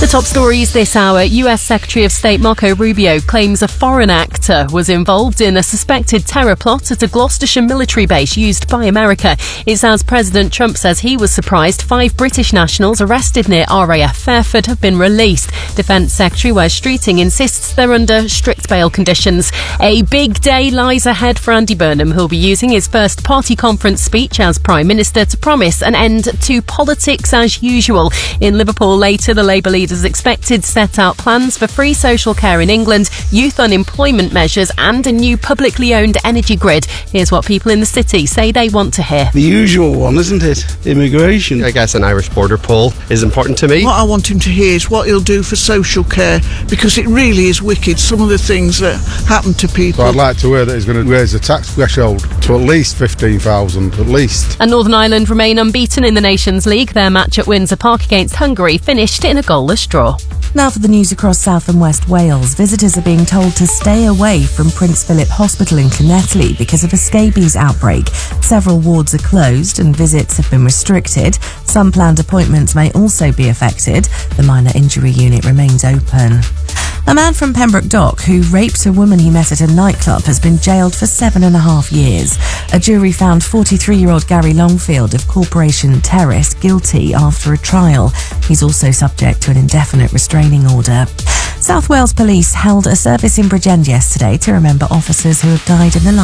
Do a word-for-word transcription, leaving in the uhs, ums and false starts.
The top stories this hour. U S Secretary of State Marco Rubio claims a foreign actor was involved in a suspected terror plot at a Gloucestershire military base used by America. It's as President Trump says he was surprised five British nationals arrested near R A F Fairford have been released. Defence Secretary Wes Streeting insists they're under strict bail conditions. A big day lies ahead for Andy Burnham, who'll be using his first party conference speech as Prime Minister to promise an end to politics as usual. In Liverpool later, the Labour leader as expected set out plans for free social care in England, youth unemployment measures and a new publicly owned energy grid. Here's what people in the city say they want to hear. The usual one, isn't it? Immigration. I guess an Irish border poll is important to me. What I want him to hear is what he'll do for social care, because it really is wicked, some of the things that happen to people. So I'd like to hear that he's going to raise the tax threshold to at least fifteen thousand, at least. And Northern Ireland remain unbeaten in the Nations League. Their match at Windsor Park against Hungary finished in a goalless draw. Now for the news across South and West Wales. Visitors are being told to stay away from Prince Philip Hospital in Llanelli because of a scabies outbreak. Several wards are closed and visits have been restricted. Some planned appointments may also be affected. The minor injury unit remains open. A man from Pembroke Dock who raped a woman he met at a nightclub has been jailed for seven and a half years. A jury found forty-three-year-old Gary Longfield of Corporation Terrace guilty after a trial. He's also subject to an indefinite restraining order. South Wales Police held a service in Bridgend yesterday to remember officers who have died in the line.